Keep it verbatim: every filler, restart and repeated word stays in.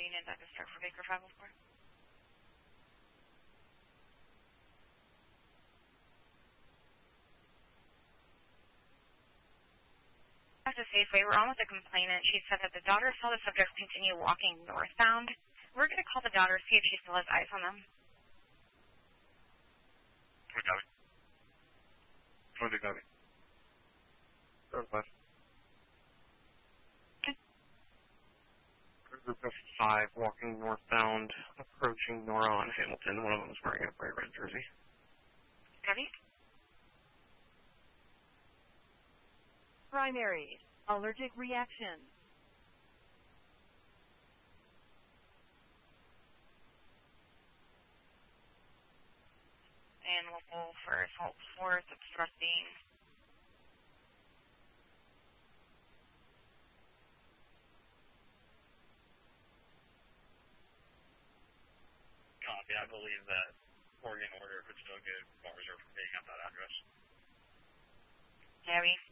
Union Douglas Truck for Baker five oh four. At the Safeway, we're on with the complainant. She said that the daughter saw the subjects continue walking northbound. We're going to call the daughter, see if she still has eyes on them. We got it. We got it. Northwest. Okay. Group of five walking northbound, approaching Nora on Hamilton. One of them is wearing a bright red jersey. Ready? Primary, allergic reaction. And local for assault fourth, obstructing. Copy. I believe that Oregon order could still get bar reserved for being at that address. Gabby.